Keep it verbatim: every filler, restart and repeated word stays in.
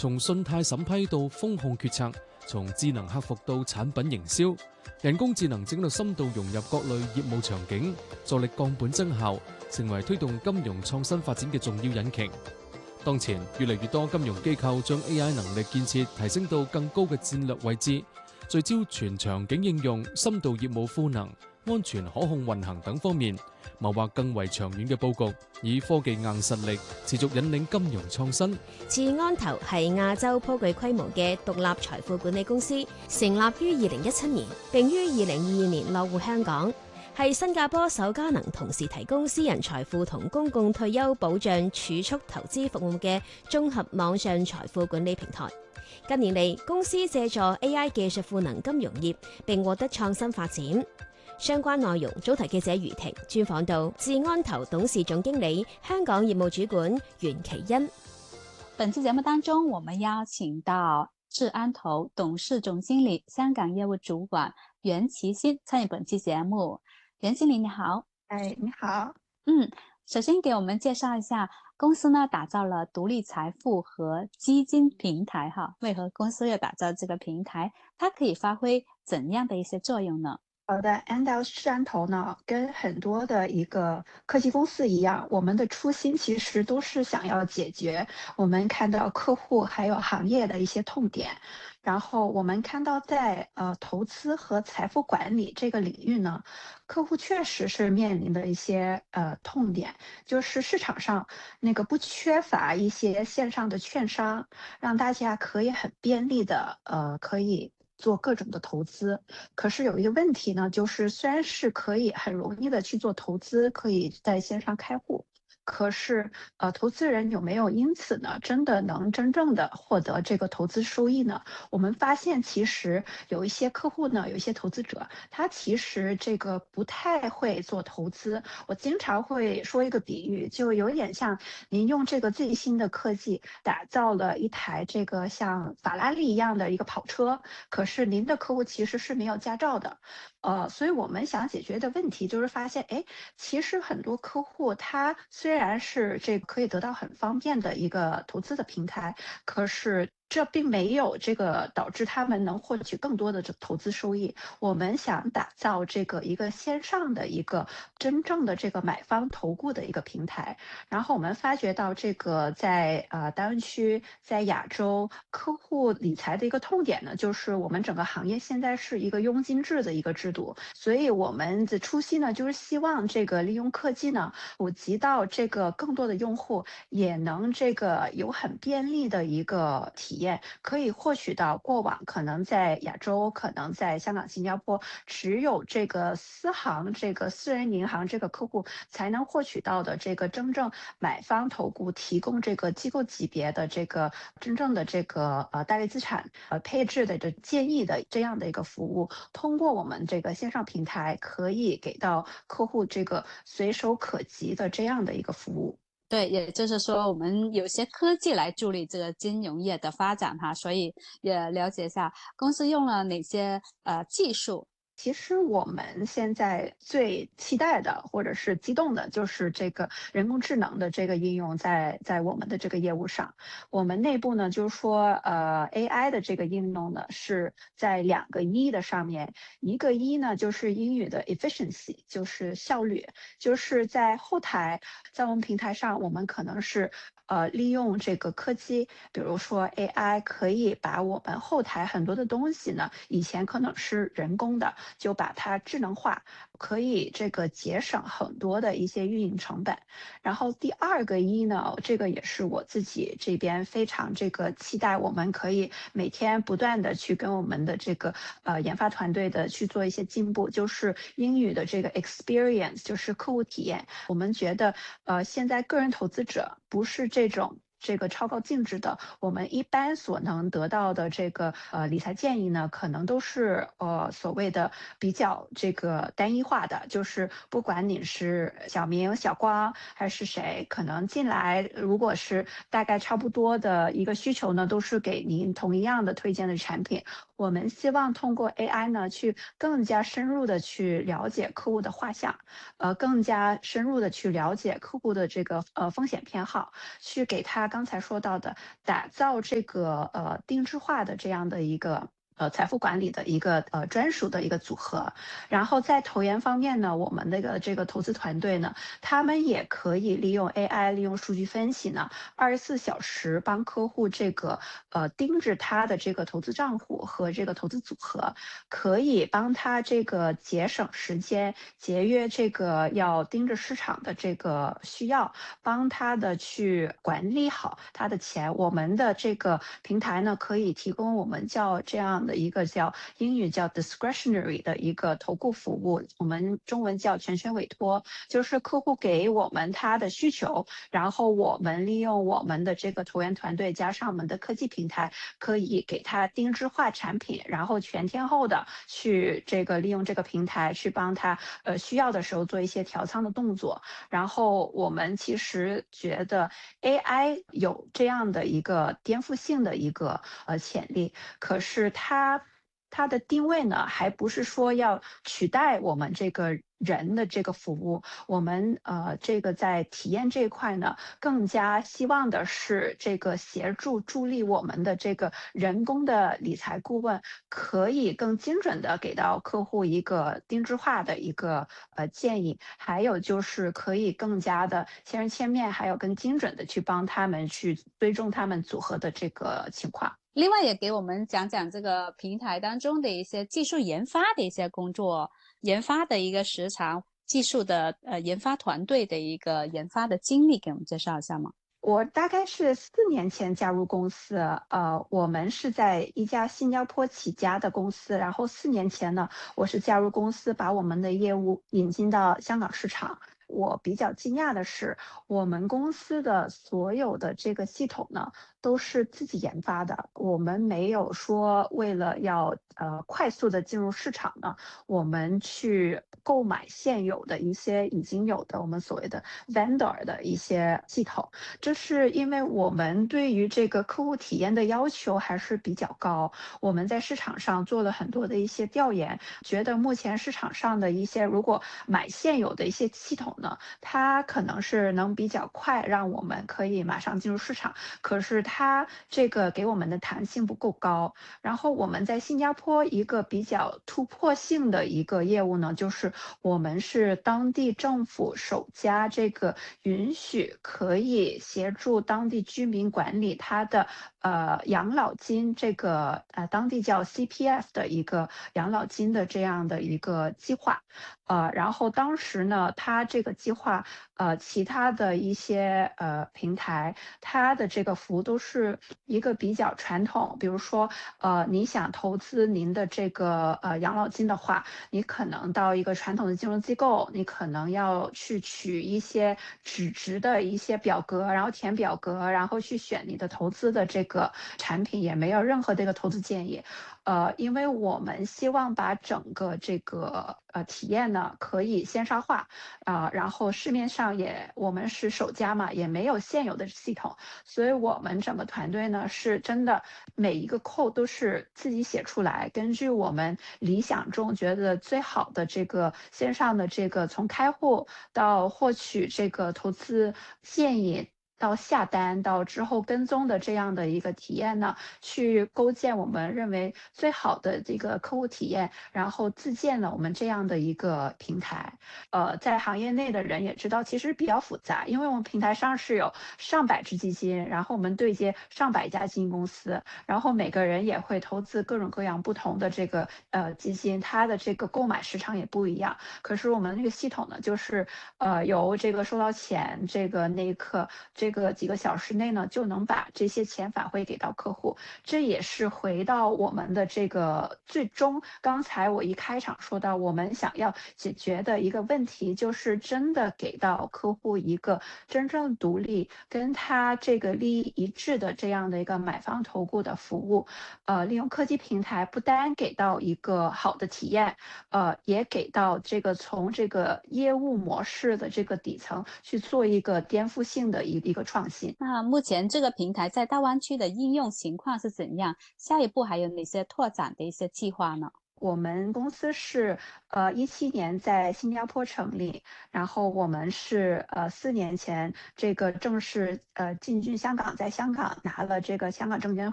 從信貸審批到風控決策，從智能客服到產品營銷，人工智能正喺度深度融入各類業務場景，助力降本增效，成為推動金融創新發展嘅重要引擎。當前越嚟越多金融機構將 A I 能力建設提升到更高嘅戰略位置，聚焦全場景應用、深度業務賦能、安全可控運行等方面，謀劃更為長遠嘅佈局，以科技硬實力持續引領金融創新。 智安投係亞洲頗具規模嘅獨立財富管理公司，成立於二零一七年，並於二零二二年落戶香港，係新加坡首家能同時提供私人財富同公共退休保障儲蓄投資服務嘅綜合網上財富管理平台。近年嚟，公司借助 A I 技術賦能金融業，並獲得創新發展。相關內容，早提記者余婷專訪到智安投董事總經理、香港業務主管袁其欣。 本期節目當中，我們邀請到智安投董事總經理、香港業務主管袁其欣參與本期節目。袁經理你好。 哎，你好。 嗯，首先給我們介紹一下公司呢，打造了獨立財富和基金平台哈。為何公司要打造這個平台？它可以發揮怎樣的一些作用呢？ 好的，安道智安投呢，跟很多的一個科技公司一樣，我們的初心其實都是想要解決我們看到客戶還有行業的一些痛點。然後我們看到在呃投資和財富管理這個領域呢，客戶確實是面臨的一些呃痛點，就是市場上那個不缺乏一些線上的券商，讓大家可以很便利的呃可以做各種的投資。可是有一個問題呢，就是雖然是可以很容易的去做投資，可以在線上開戶，可是呃投資人有沒有因此呢真的能真正的獲得這個投資收益呢？我們發現其實有一些客戶呢，有一些投資者，他其實這個不太會做投資。我經常會說一個比喻，就有點像您用這個最新的科技打造了一台這個像法拉利一樣的一個跑車，可是您的客戶其實是沒有駕照的。呃，所以我們想解決的問題就是發現，哎，其實很多客戶他雖然是這個可以得到很方便的一個投資的平台，可是這並沒有這個導致他們能獲取更多的投資收益。我們想打造這個一個線上的一個真正的這個買方投顧的一個平台。然後我們發覺到這個在呃大灣區，在亞洲客戶理財的一個痛點呢，就是我們整個行業現在是一個佣金制的一個制度。所以我們的初心呢，就是希望這個利用科技呢，普及到這個更多的用戶也能這個有很便利的一個體驗，可以獲取到過往可能在亞洲、可能在香港、新加坡只有這個私行、這個私人銀行這個客戶才能獲取到的這個真正買方投顧提供這個機構級別的這個真正的這個呃大類資產呃配置的這建議的這樣的一個服務，通過我們這個線上平台可以給到客戶這個隨手可及的這樣的一個服務。 對，也就是說我們有些科技來助力這個金融業的發展哈，所以也了解一下公司用了哪些呃技術。 其實我們現在最期待的或者是激動的就是這個人工智能的這個應用在在我們的這個業務上。我們內部呢就是說呃 A I 的這個應用呢是在兩個一的上面，一個一呢就是英語的 efficiency， 就是效率，就是在後台在我們平台上我們可能是呃，利用這個科技，比如說 A I 可以把我們後台很多的東西呢，以前可能是人工的，就把它智能化，可以這個節省很多的一些運營成本。然後第二個一呢，這個也是我自己這邊非常這個期待，我們可以每天不斷的去跟我們的這個呃研發團隊的去做一些進步，就是英語的這個 experience， 就是客戶體驗。我們覺得呃現在個人投資者不是這種這個超高淨值的，我們一般所能得到的這個呃理財建議呢，可能都是呃所謂的比較這個單一化的，就是不管你是小明、小光還是誰，可能進來如果是大概差不多的一個需求呢，都是給您同一樣的推薦的產品。我們希望通過 A I 呢，去更加深入的去了解客戶的畫像，呃，更加深入的去了解客戶的這個呃風險偏好，去給他刚才说到的，打造这个呃定制化的这样的一个。呃，财富管理的一个呃专属的一个组合，然后在投研方面呢，我们那个这个投资团队呢，他们也可以利用 A I，利用数据分析呢，二十四小时帮客户这个呃盯着他的这个投资账户和这个投资组合，可以帮他这个节省时间，节约这个要盯着市场的这个需要，帮他的去管理好他的钱。我们的这个平台呢，可以提供我们叫这样的一个叫英语叫 discretionary 的一个投顾服务，我们中文叫全权委托，就是客户给我们他的需求，然后我们利用我们的这个投研团队加上我们的科技平台，可以给他定制化产品，然后全天候的去这个利用这个平台去帮他呃需要的时候做一些调仓的动作。然后我们其实觉得 A I 有这样的一个颠覆性的一个呃潜力，可是它它的定位呢，还不是说要取代我们这个人的这个服务。我们呃这个在体验这一块呢，更加希望的是这个协助助力我们的这个人工的理财顾问，可以更精准的给到客户一个定制化的一个呃建议，还有就是可以更加的千人千面，还有更精准的去帮他们去追踪他们组合的这个情况。 另外也给我们讲讲这个平台当中的一些技术研发的一些工作，研发的一个时长，技术的呃研发团队的一个研发的经历，给我们介绍一下吗？ 我大概是四年前加入公司，呃，我们是在一家新加坡起家的公司，然后四年前呢，我是加入公司，把我们的业务引进到香港市场。我比较惊讶的是，我们公司的所有的这个系统呢，都是自己研发的。我们没有说为了要呃快速的进入市场呢，我们去购买现有的一些已经有的我们所谓的 vendor 的一些系统。这是因为我们对于这个客户体验的要求还是比较高。我们在市场上做了很多的一些调研，觉得目前市场上的一些如果买现有的一些系统呢，它可能是能比较快让我们可以马上进入市场，可是它这个给我们的弹性不够高。然后我们在新加坡一个比较突破性的一个业务呢，就是我们是当地政府首家这个允许可以协助当地居民管理他的呃养老金，这个呃当地叫 C P F 的一个养老金的这样的一个计划。呃，然后当时呢，它这个计划，呃，其他的一些呃平台，它的这个服务都是一个比较传统，比如说，呃，你想投资您的这个呃养老金的话，你可能到一个传统的金融机构，你可能要去取一些纸质的一些表格，然后填表格，然后去选你的投资的这个产品，也没有任何这个投资建议。呃，因为我们希望把整个这个呃体验呢可以线上化，啊、呃，然后市面上也我们是首家嘛，也没有现有的系统，所以我们整个团队呢是真的每一个扣都是自己写出来，根据我们理想中觉得最好的这个线上的这个从开户到获取这个投资建议，到下单到之后跟踪的这样的一个体验呢，去构建我们认为最好的这个客户体验，然后自建了我们这样的一个平台。呃，在行业内的人也知道，其实比较复杂，因为我们平台上是有上百只基金，然后我们对接上百家基金公司，然后每个人也会投资各种各样不同的这个呃基金，它的这个购买时长也不一样。可是我们那个系统呢，就是呃由这个收到钱这个那一刻。这个几个小时内呢，就能把这些钱返回给到客户。这也是回到我们的这个最终，刚才我一开场说到，我们想要解决的一个问题，就是真的给到客户一个真正独立、跟他这个利益一致的这样的一个买方投顾的服务。呃，利用科技平台，不单给到一个好的体验，呃，也给到这个从这个业务模式的这个底层去做一个颠覆性的一一个创新。 那目前这个平台在大湾区的应用情况是怎样？下一步还有哪些拓展的一些计划呢？ 我们公司是呃一七年在新加坡成立，然后我们是呃四年前这个正式呃进军香港，在香港拿了这个香港证监